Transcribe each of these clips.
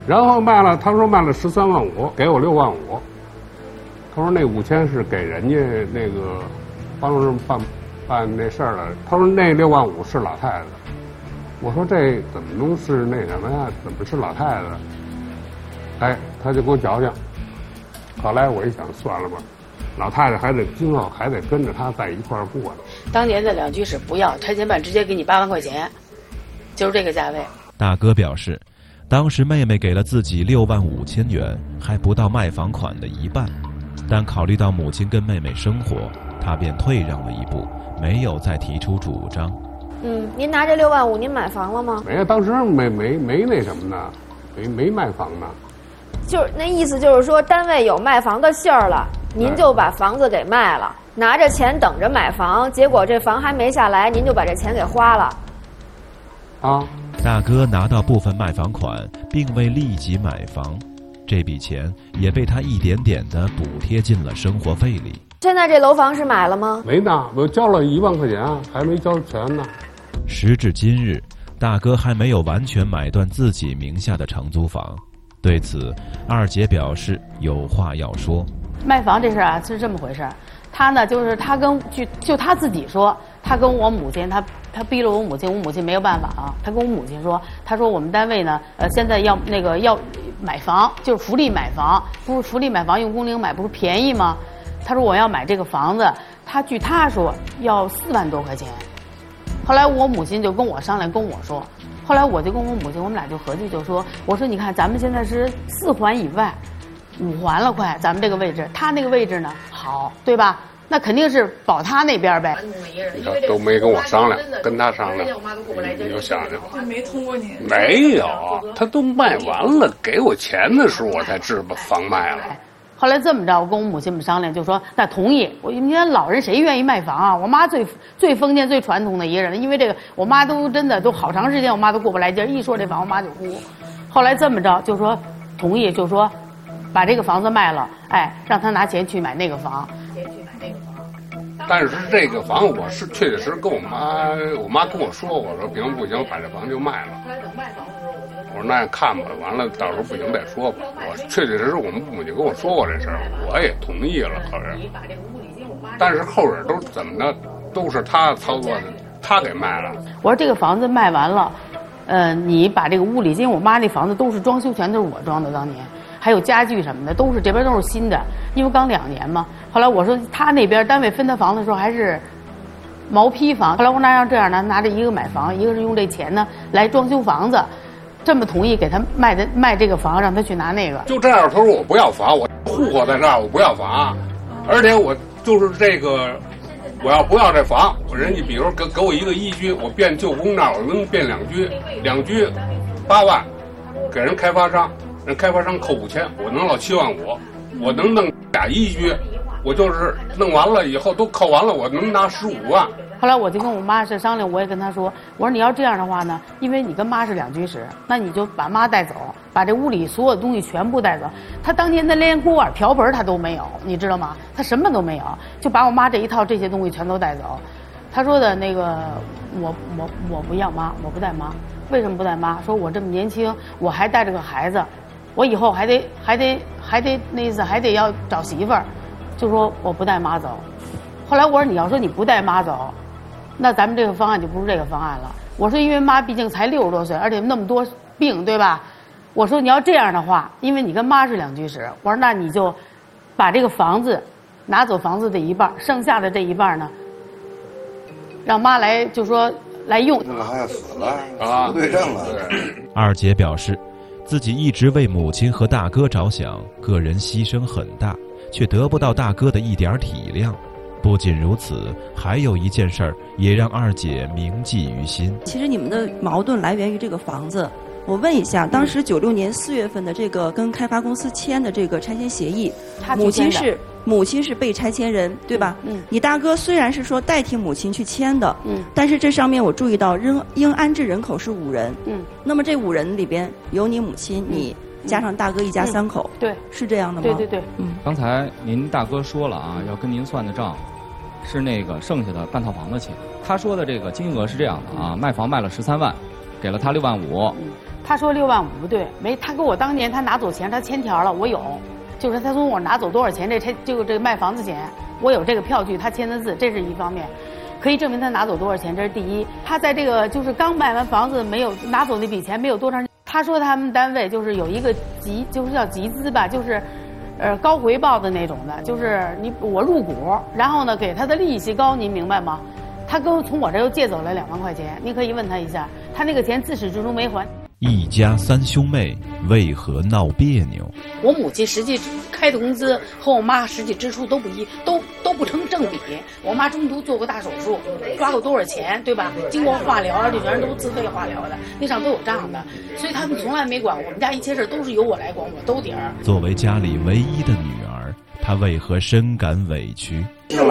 然后卖了，他说卖了13万5，给我6万5。他说那5000是给人家那个帮助办那事儿了。他说那6万5是老太太的。我说这怎么能是那什么呀？怎么是老太太的？哎，他就给我讲讲。后来我一想，算了吧，老太太今后还得跟着他在一块儿过呢。 当年的2居室不要拆迁办，直接给你8万块钱，就是这个价位。 大哥表示，当时妹妹给了自己6万5千元，还不到卖房款的一半，但考虑到母亲跟妹妹生活，他便退让了一步，没有再提出主张。 您拿这6万5，您买房了吗？ 没有，当时没那什么呢，没卖房呢。 就是那意思，就是说单位有卖房的信儿了，您就把房子给卖了，拿着钱等着买房，结果这房还没下来，您就把这钱给花了。 啊， 大哥拿到部分卖房款，并未立即买房，这笔钱也被他一点点地补贴进了生活费里。 现在这楼房是买了吗？ 没呢，我交了1万块钱，还没交全呢。 时至今日，大哥还没有完全买断自己名下的长租房。对此，二姐表示有话要说。 卖房这事啊是这么回事，他呢就是他跟就他自己说，他跟我母亲，他逼了我母亲，我母亲没有办法啊。他跟我母亲说，他说我们单位呢现在要买房，就是福利买房，不是福利买房用工龄买不是便宜吗？他说我要买这个房子，据他说要4万多块钱。后来我母亲就跟我商量，跟我说，后来我就跟我母亲，我们俩就合计，就说，我说你看咱们现在是4环以外，5环了快，咱们这个位置，他那个位置呢好，对吧？那肯定是保他那边呗。 都没跟我商量，跟他商量，你就想想， 没通过你。 没有，他都卖完了，给我钱的时候我才知道房卖了。 后来这么着，我跟我母亲们商量，就说那同意。你看老人谁愿意卖房啊？我妈最封建、最传统的一个人，因为这个我妈都真的都好长时间，我妈都过不来劲，一说这房我妈就哭。后来这么着就说同意，就说把这个房子卖了，哎，让他拿钱去买那个房。 但是这个房我是确实跟我妈跟我说，我说不行，把这房就卖了。我说那看吧，完了到时候不行再说吧。我确实我们父母就跟我说过这事儿，我也同意了后边。但是后边都怎么着，都是他操作的，他给卖了。 我说这个房子卖完了，你把这个物理金，我妈那房子都是装修全都是我装的，当年还有家具什么的都是这边都是新的，因为刚2年嘛。后来我说他那边单位分他房的时候还是毛坯房，后来我那要这样呢，拿着一个买房，一个是用这钱呢来装修房子。这么同意给他卖这个房，让他去拿那个。 就这样，他说我不要房，我户口在这儿，我不要房，而且我就是这个，我要不要这房，人家比如给我一个1居，我变旧公那儿，我能变2居，2居8万，给人开发商，人开发商扣5000，我能到7万5，我能弄俩1居，我就是弄完了以后都扣完了，我能拿15万。 后来我就跟我妈是商量，我也跟她说，我说你要这样的话呢，因为你跟妈是2居室，那你就把妈带走，把这屋里所有东西全部带走。她当年她连锅碗瓢盆她都没有，你知道吗？她什么都没有，就把我妈这一套这些东西全都带走。她说的那个我不要妈，我不带妈。为什么不带妈？说我这么年轻，我还带着个孩子，我以后还得那意思还得要找媳妇儿，就说我不带妈走。后来我说你要说你不带妈走，那咱们这个方案就不是这个方案了。我说因为妈毕竟才60多岁，而且那么多病，对吧？我说你要这样的话，因为你跟妈是2居室，我说那你就把这个房子拿走，房子的一半，剩下的这一半呢，让妈来就说来用。 那个孩子死了啊，不对症了。 二姐表示，自己一直为母亲和大哥着想，个人牺牲很大，却得不到大哥的一点体谅。不仅如此，还有一件事儿也让二姐铭记于心。 其实你们的矛盾来源于这个房子。我问一下，当时96年4月份的这个跟开发公司签的这个拆迁协议，母亲是被拆迁人，对吧？你大哥虽然是说代替母亲去签的，但是这上面我注意到应安置人口是5人，那么这5人里边有你母亲，你加上大哥一家3口， 对， 是这样的吗？ 对， 刚才您大哥说了啊，要跟您算的账是那个剩下的半套房的钱。他说的这个金额是这样的啊，卖房卖了13万，给了他6万5， 他说6万5不对，没，他给我当年他拿走钱，他签条了，我有，就是他从我拿走多少钱，这个卖房子钱，我有这个票据，他签的字，这是一方面。可以证明他拿走多少钱，这是第一。他在这个就是刚卖完房子没有拿走那笔钱，没有多长。他说他们单位就是有一个就是叫集资吧，就是，高回报的那种的，就是我入股，然后呢给他的利息高，您明白吗？他从我这又借走了2万块钱，您可以问他一下，他那个钱自始至终没还。 一家3兄妹为何闹别扭？ 我母亲实际开的工资和我妈实际支出都不一，都不成正比。我妈中途做过大手术，花过多少钱，对吧？经过化疗，而且全是都自费化疗的，那上都有账的。所以他们从来没管我们家一切事都是由我来管，我兜底儿。 作为家里唯一的女儿，她为何深感委屈？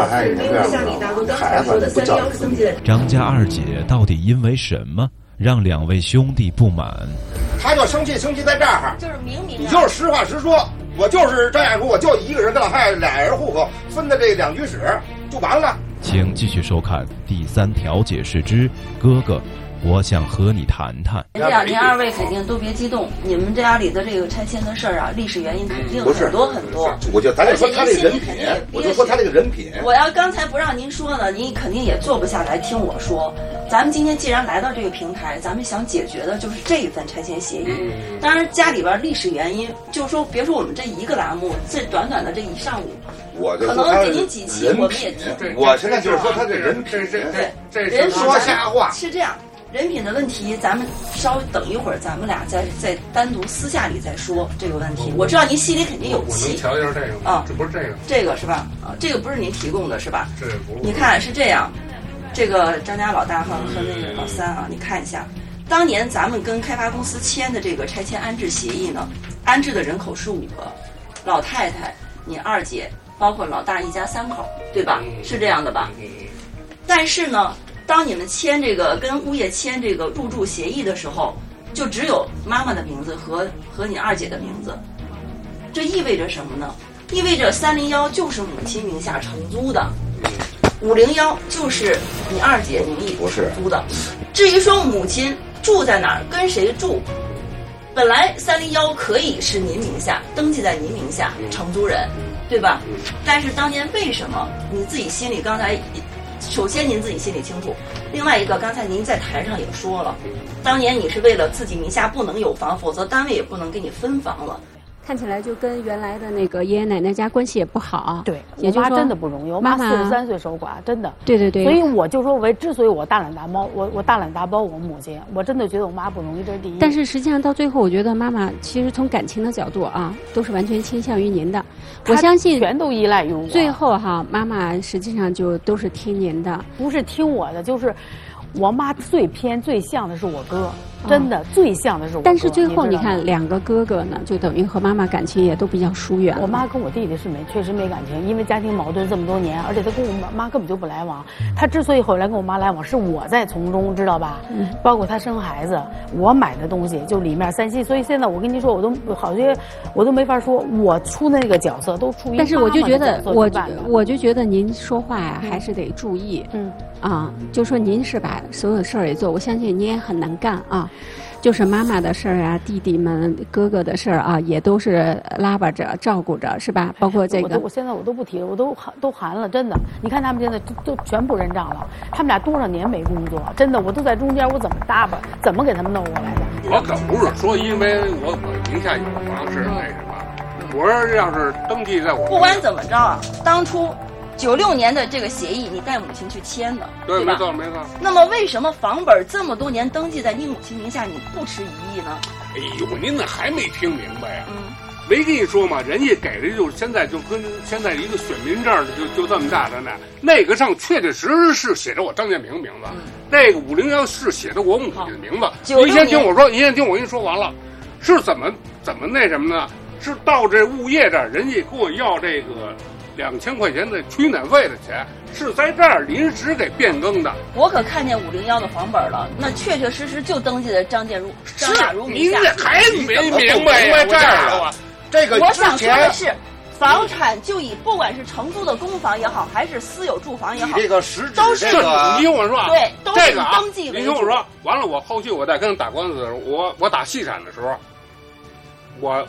张家二姐到底因为什么让2位兄弟不满？ 他就生气在这儿，就是明，你就是实话实说，我就是张亚茹，我就一个人跟老太太俩人户口分的这2居室就完了。 请继续收看第3调解室之哥哥，我想和你谈谈。 这样，您2位肯定都别激动，你们这家里的这个拆迁的事儿啊，历史原因肯定很多很多。 我就咱就说他这人品，我就说他这个人品。 我要刚才不让您说呢，您肯定也坐不下来听我说。咱们今天既然来到这个平台，咱们想解决的就是这一份拆迁协议。当然，家里边历史原因，就是说，别说我们这一个栏目，这短短的这一上午， 我就可能给您几期我们也听。 我现在就是说他这人品， 对， 人说瞎话是这样。人品的问题，咱们稍微等一会儿，咱们俩再单独私下里再说这个问题。我知道您心里肯定有气。 我能瞧一下这个啊？这不是这个？ 这个是吧？啊，这个不是您提供的是吧？ 这不是。 你看是这样，这个张家老大和那个老三啊，你看一下，当年咱们跟开发公司签的这个拆迁安置协议呢，安置的人口是5个，老太太、你2姐，包括老大一家3口，对吧？是这样的吧？但是呢，当你们签这个跟物业签这个入住协议的时候，就只有妈妈的名字和你2姐的名字，这意味着什么呢？意味着301就是母亲名下承租的，501就是你2姐名义承租的。至于说母亲住在哪儿，跟谁住，本来301可以是您名下登记在您名下承租人，对吧？但是当年为什么你自己心里刚才？首先您自己心里清楚，另外一个刚才您在台上也说了，当年你是为了自己名下不能有房，否则单位也不能给你分房了。 看起来就跟原来的那个爷爷奶奶家关系也不好。 对，我妈真的不容易，我妈43岁守寡，真的。 对对对。 所以我就说，之所以我大懒大包，我大懒大包我母亲，我真的觉得我妈不容易，这是第一。 但是实际上到最后，我觉得妈妈其实从感情的角度啊，都是完全倾向于您的。我相信全都依赖于我。 最后哈，妈妈实际上就都是听您的， 不是听我的，就是我妈最偏最像的是我哥。真的最像的是我哥。 但是最后你看2个哥哥呢，就等于和妈妈感情也都比较疏远。 我妈跟我弟弟是确实没感情，因为家庭矛盾这么多年，而且他跟我妈根本就不来往。他之所以后来跟我妈来往，是我在从中，知道吧？包括他生孩子，我买的东西就里面3期，所以现在我跟您说，我都没法说，我出的那个角色都处于。 但是我就觉得，我就觉得您说话呀，还是得注意。就说您是把所有事儿也做，我相信您也很能干啊。就是妈妈的事儿啊，弟弟们、哥哥的事儿啊，也都是拉拔着、照顾着，是吧？包括这个， 我现在我都不提了，我都寒了，真的。你看他们现在都全部认账了，他们俩多少年没工作，真的，我都在中间，我怎么搭吧？怎么给他们弄过来的？ 我可不是说因为我名下有房是那什么，我说要是登记在我不管怎么着啊，当初。96年的这个协议，你带母亲去签的，对吧？ 没错没错。 那么为什么房本这么多年登记在你母亲名下，你不持异议呢？ 哎呦，您那还没听明白呀？没跟你说嘛，人家给的就是现在就跟现在一个选民证就这么大的那个上确确实实是写着我张建平名字，那个501是写着我母亲的名字。您先听我说，您先听我跟你说完了，是怎么那什么呢？是到这物业这儿，人家给我要这个2000块钱的取暖费的钱，是在这儿临时给变更的。 我可看见501的房本了，那确确实实就登记在张亚茹名下。 您这还没明白这儿了？这个我想说的是， 房产就以不管是承租的公房也好，还是私有住房也好， 你这个实质都是你听我说啊， 对，都是以这个登记为主。 你听我说，完了我后续我再跟他打官司的时候，我打细产的时候，